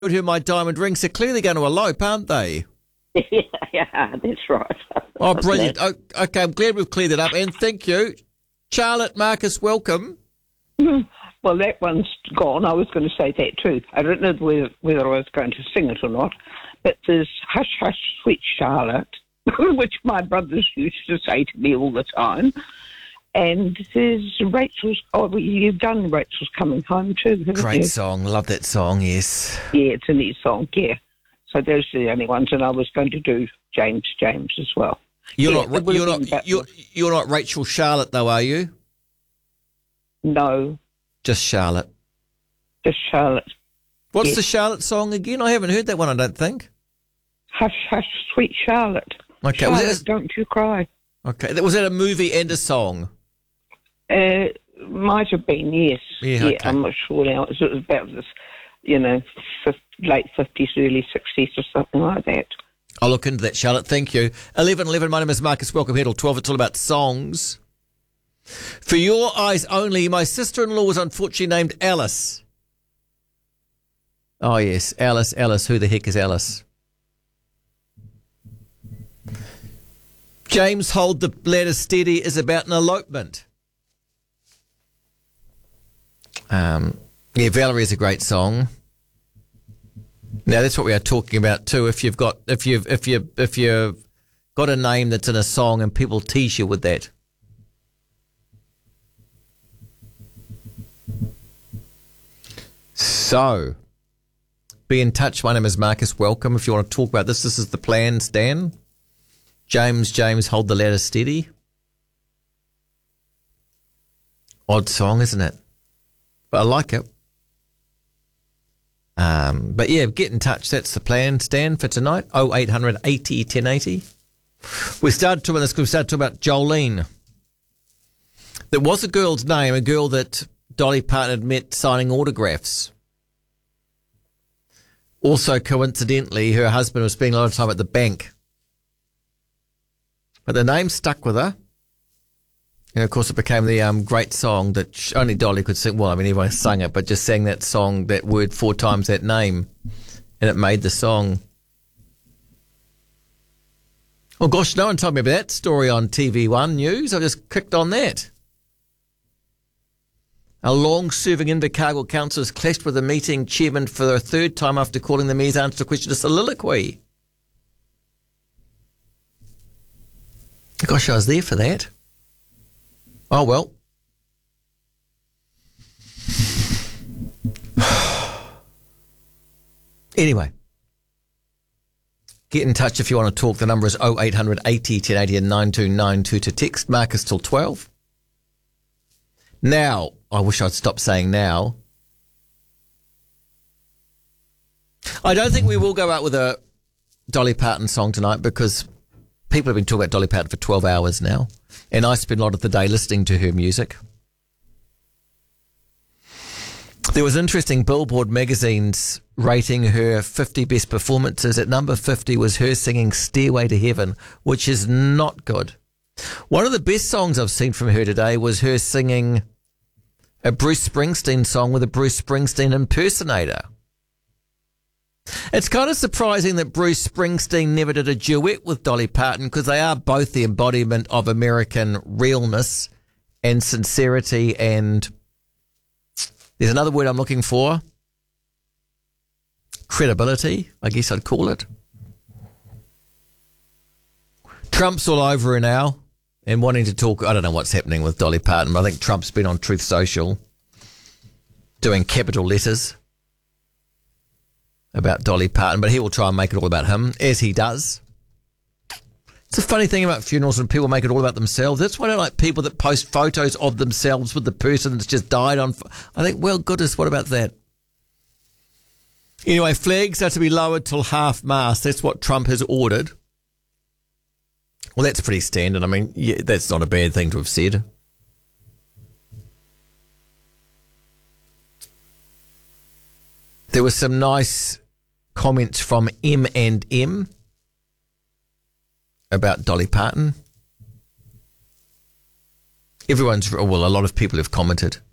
who my diamond rings are clearly going to elope, aren't they? Yeah, that's right. Oh, brilliant. Oh, okay, I'm glad we've cleared it up. And thank you. Charlotte, Marcus, welcome. Well, that one's gone. I was going to say that too. I don't know whether I was going to sing it or not, but there's Hush, Hush, Sweet Charlotte, which my brothers used to say to me all the time. And there's Rachel's, you've done Rachel's Coming Home too, haven't you? Great song. Love that song, yes. Yeah, it's a neat song, yeah. So those are the only ones, and I was going to do James as well. You're not Rachel Charlotte though, are you? No. Just Charlotte. Just Charlotte. What's the Charlotte song again? I haven't heard that one, I don't think. Hush, Hush, Sweet Charlotte. Okay. Charlotte, don't you cry. Okay. Was that a movie and a song? Might have been, yes. Yeah, okay. I'm not sure now. It was about this, late 50s, early 60s or something like that. I'll look into that, Charlotte. Thank you. 11:11. My name is Marcus. Welcome here till 12. It's all about songs. For your eyes only, my sister-in-law was unfortunately named Alice. Oh, yes. Alice. Who the heck is Alice? James, Hold the Ladder Steady is about an elopement. Valerie is a great song. Now that's what we are talking about too. If you've got a name that's in a song and people tease you with that. So, be in touch. My name is Marcus. Welcome. If you want to talk about this is the plan, Stan. James, Hold the Ladder Steady. Odd song, isn't it? But I like it. But yeah, get in touch. That's the plan, Stan, for tonight. 0800 80 1080. We started talking about this because we started talking about Jolene. There was a girl's name, a girl that Dolly Parton had met signing autographs. Also, coincidentally, her husband was spending a lot of time at the bank. But the name stuck with her. And, of course, it became the great song that only Dolly could sing. Well, I mean, everyone sang it, but just sang that song, that word 4 times, that name, and it made the song. Oh, gosh, no one told me about that story on TV1 News. I just clicked on that. A long-serving Invercargill councillor has clashed with a meeting chairman for the 3rd time after calling the mayor's answer to question a soliloquy. Gosh, I was there for that. Oh, well. Anyway. Get in touch if you want to talk. The number is 0800 80 1080 and 9292 to text. Marcus till 12. Now, I wish I'd stop saying now. I don't think we will go out with a Dolly Parton song tonight because people have been talking about Dolly Parton for 12 hours now. And I spend a lot of the day listening to her music. There was interesting Billboard magazine's rating her 50 best performances. At number 50 was her singing Stairway to Heaven, which is not good. One of the best songs I've seen from her today was her singing a Bruce Springsteen song with a Bruce Springsteen impersonator. It's kind of surprising that Bruce Springsteen never did a duet with Dolly Parton because they are both the embodiment of American realness and sincerity and there's another word I'm looking for. Credibility, I guess I'd call it. Trump's all over her now and wanting to talk. I don't know what's happening with Dolly Parton, but I think Trump's been on Truth Social doing capital letters about Dolly Parton, but he will try and make it all about him, as he does. It's a funny thing about funerals when people make it all about themselves. That's why I don't like people that post photos of themselves with the person that's just died on. I think, well, goodness, what about that? Anyway, flags are to be lowered till half-mast. That's what Trump has ordered. Well, that's pretty standard. I mean, yeah, that's not a bad thing to have said. There was some nice comments from M&M about Dolly Parton. A lot of people have commented.